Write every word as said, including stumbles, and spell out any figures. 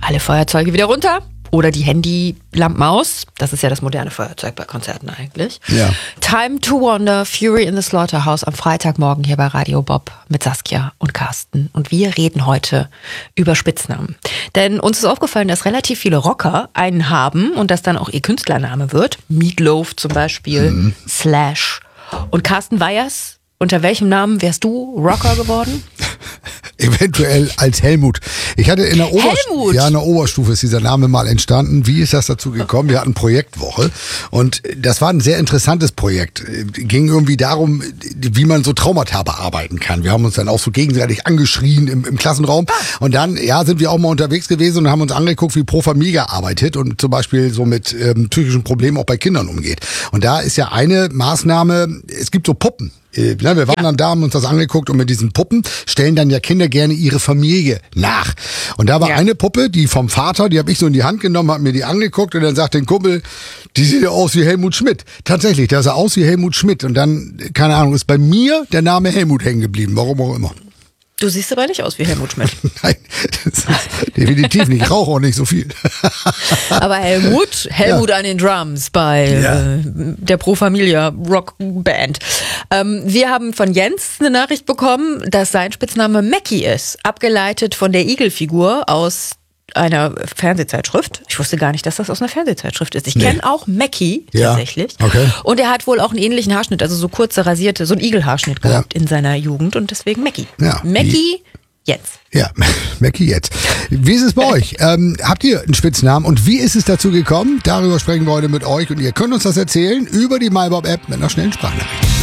alle Feuerzeuge wieder runter. Oder die Handylampen aus. Das ist ja das moderne Feuerzeug bei Konzerten eigentlich. Ja. Time to Wonder, Fury in the Slaughterhouse am Freitagmorgen hier bei Radio Bob mit Saskia und Carsten. Und wir reden heute über Spitznamen. Denn uns ist aufgefallen, dass relativ viele Rocker einen haben und das dann auch ihr Künstlername wird. Meatloaf zum Beispiel, mhm. Slash. Und Carsten Weyers, unter welchem Namen wärst du Rocker geworden? Eventuell als Helmut. Ich hatte in der, Oberst- ja, in der Oberstufe ist dieser Name mal entstanden. Wie ist das dazu gekommen? Wir hatten Projektwoche und das war ein sehr interessantes Projekt. Ging irgendwie darum, wie man so Traumata bearbeiten kann. Wir haben uns dann auch so gegenseitig angeschrien im, im Klassenraum und dann ja sind wir auch mal unterwegs gewesen und haben uns angeguckt, wie Pro Familia arbeitet und zum Beispiel so mit ähm, psychischen Problemen auch bei Kindern umgeht. Und da ist ja eine Maßnahme, es gibt so Puppen. Wir waren ja. dann da, haben uns das angeguckt und mit diesen Puppen stellen dann ja Kinder gerne ihre Familie nach. Und da war ja. eine Puppe, die vom Vater, die habe ich so in die Hand genommen, habe mir die angeguckt und dann sagt den Kumpel, die sieht ja aus wie Helmut Schmidt. Tatsächlich, der sah aus wie Helmut Schmidt. Und dann, keine Ahnung, ist bei mir der Name Helmut hängen geblieben, warum auch immer. Du siehst aber nicht aus wie Helmut Schmidt. Nein, das ist definitiv nicht. Ich rauche auch nicht so viel. Aber Helmut, Helmut ja. an den Drums bei ja. äh, der Pro Familia Rock Band. Ähm, wir haben von Jens eine Nachricht bekommen, dass sein Spitzname Mackie ist. Abgeleitet von der Igelfigur aus einer Fernsehzeitschrift. Ich wusste gar nicht, dass das aus einer Fernsehzeitschrift ist. Ich nee. kenne auch Mackie ja. tatsächlich. Okay. Und er hat wohl auch einen ähnlichen Haarschnitt, also so kurze rasierte, so einen Igelhaarschnitt gehabt ja. in seiner Jugend und deswegen Mackie. Ja. Mackie jetzt. Ja, Mackie jetzt. Wie ist es bei euch? Ähm, habt ihr einen Spitznamen und wie ist es dazu gekommen? Darüber sprechen wir heute mit euch und ihr könnt uns das erzählen über die MyBob-App mit einer schnellen Sprachnachricht.